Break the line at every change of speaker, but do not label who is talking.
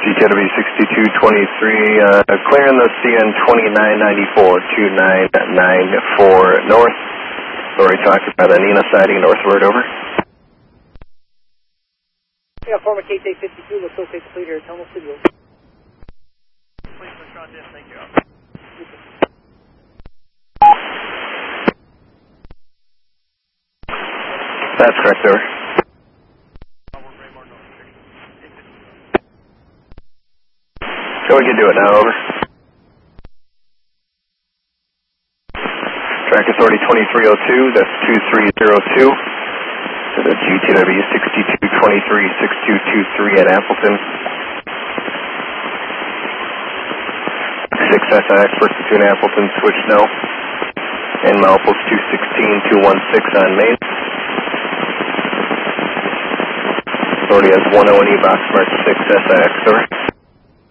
GTW 6223, clearing the CN 2994, 2994 north. Sorry, talking about the Nina sighting northward, over.
Yeah, former KJ52, looks okay, complete here, Tomo Studio.
Please, Mr. Andres, thank you.
That's correct, over. So we can do it now, over. Track authority 2302, that's 2302. To the GTW 6223, 6223 at Appleton. 6SIX for platoon Appleton, switch no. And milepost 216, 216 on main. Authority has 10 box mark 6SIX, over.